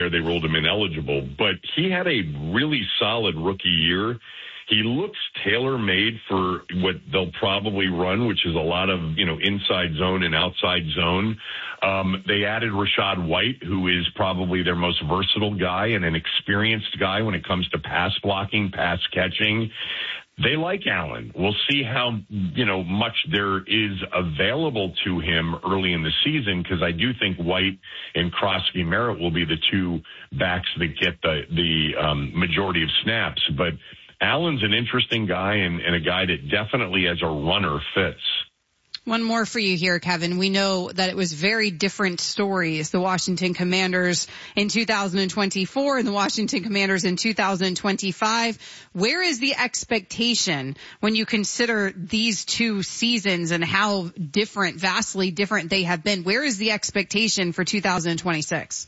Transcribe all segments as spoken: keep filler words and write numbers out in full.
there. They ruled him ineligible. But he had a really solid rookie year. He looks tailor-made for what they'll probably run, which is a lot of, you know, inside zone and outside zone. Um, they added Rachaad White, who is probably their most versatile guy and an experienced guy when it comes to pass blocking, pass catching. They like Allen. We'll see how, you know, much there is available to him early in the season, because I do think White and Crosby Merritt will be the two backs that get the, the um, majority of snaps. But Allen's an interesting guy and, and a guy that definitely as a runner fits. One more for you here, Kevin. We know that it was very different stories, the Washington Commanders in two thousand twenty-four and the Washington Commanders in two thousand twenty-five. Where is the expectation when you consider these two seasons and how different, vastly different they have been? Where is the expectation for two thousand twenty-six?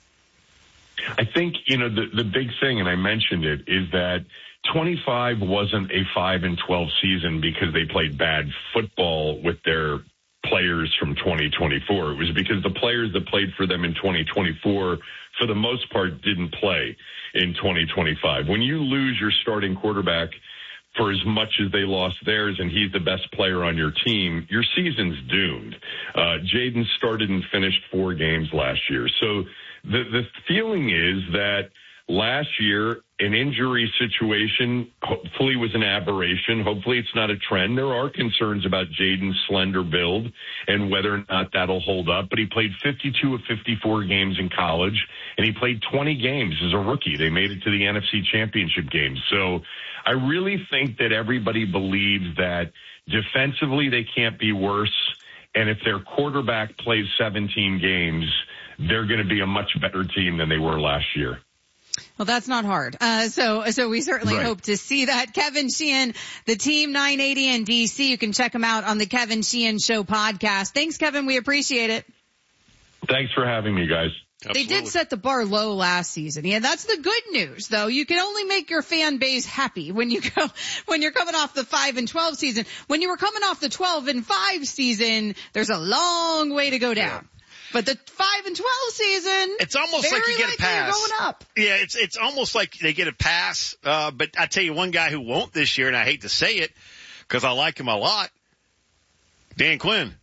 I think, you know, the, the big thing, and I mentioned it, is that twenty-five wasn't a five and twelve season because they played bad football with their players from twenty twenty-four. It was because the players that played for them in twenty twenty-four, for the most part, didn't play in twenty twenty-five. When you lose your starting quarterback for as much as they lost theirs and he's the best player on your team, your season's doomed. Uh, Jaden started and finished four games last year. So the, the feeling is that last year, an injury situation hopefully was an aberration. Hopefully it's not a trend. There are concerns about Jaden's slender build and whether or not that'll hold up. But he played fifty-two of fifty-four games in college, and he played twenty games as a rookie. They made it to the N F C Championship game. So I really think that everybody believes that defensively they can't be worse. And if their quarterback plays seventeen games, they're going to be a much better team than they were last year. Well, that's not hard. Uh, so, so we certainly right. hope to see that. Kevin Sheehan, the Team nine eighty in D C. You can check him out on the Kevin Sheehan Show podcast. Thanks, Kevin. We appreciate it. Thanks for having me, guys. Absolutely. They did set the bar low last season. Yeah, that's the good news, though. You can only make your fan base happy when you go, when you're coming off the five and twelve season. When you were coming off the twelve and five season, there's a long way to go down. Yeah. But the five and twelve season, it's almost like you get a pass. Going up. Yeah, it's it's almost like they get a pass. Uh, but I tell you, one guy who won't this year, and I hate to say it because I like him a lot, Dan Quinn.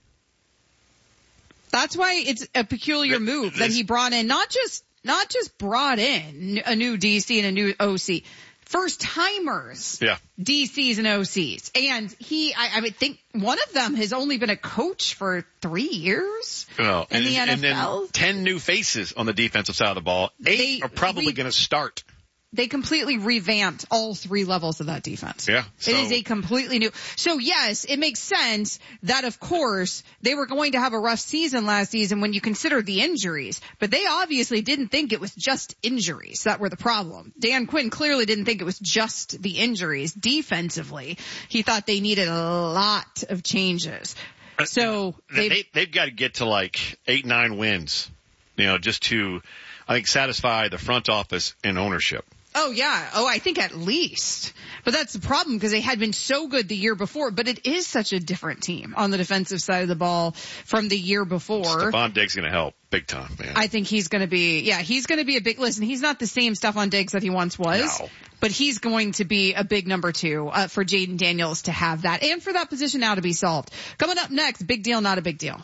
That's why it's a peculiar move that he brought in. Not just not just brought in a new D C and a new O C. First timers, yeah, D Cs and O Cs. And he, I, I would think one of them has only been a coach for three years well, in and, the N F L. And then ten new faces on the defensive side of the ball. Eight they, are probably going to start. They completely revamped all three levels of that defense. Yeah. So. It is a completely new. So yes, it makes sense that of course they were going to have a rough season last season when you consider the injuries, but they obviously didn't think it was just injuries that were the problem. Dan Quinn clearly didn't think it was just the injuries. Defensively, he thought they needed a lot of changes. So they've, they, they've got to get to like eight, nine wins, you know, just to, I think, satisfy the front office and ownership. Oh, yeah. Oh, I think at least. But that's the problem because they had been so good the year before. But it is such a different team on the defensive side of the ball from the year before. Stephon Diggs going to help big time, man. I think he's going to be, yeah, he's going to be a big, listen, he's not the same Stephon Diggs that he once was. No. But he's going to be a big number two uh, for Jaden Daniels to have that and for that position now to be solved. Coming up next, big deal, not a big deal.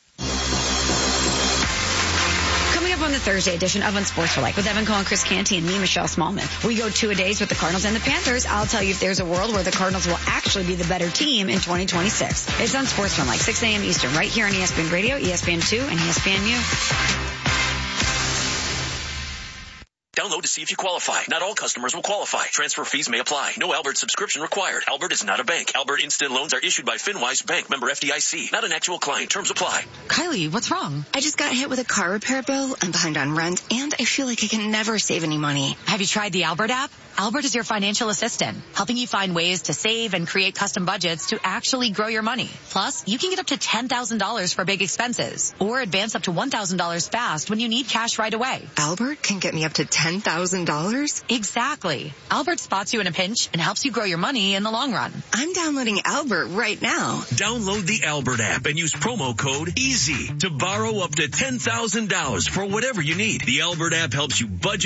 On the Thursday edition of On Sports for Life with Evan Cole and Chris Canty and me, Michelle Smallman. We go two-a-days with the Cardinals and the Panthers. I'll tell you if there's a world where the Cardinals will actually be the better team in twenty twenty-six. It's on Sports for Life, six a.m. Eastern, right here on E S P N Radio, E S P N two, and E S P N U. Download to see if you qualify. Not all customers will qualify. Transfer fees may apply. No Albert subscription required. Albert is not a bank. Albert Instant Loans are issued by FinWise Bank, member F D I C. Not an actual client. Terms apply. Kylie, what's wrong? I just got hit with a car repair bill. I'm behind on rent, and I feel like I can never save any money. Have you tried the Albert app? Albert is your financial assistant, helping you find ways to save and create custom budgets to actually grow your money. Plus, you can get up to ten thousand dollars for big expenses, or advance up to one thousand dollars fast when you need cash right away. Albert can get me up to ten thousand dollars? Exactly. Albert spots you in a pinch and helps you grow your money in the long run. I'm downloading Albert right now. Download the Albert app and use promo code EASY to borrow up to ten thousand dollars for whatever you need. The Albert app helps you budget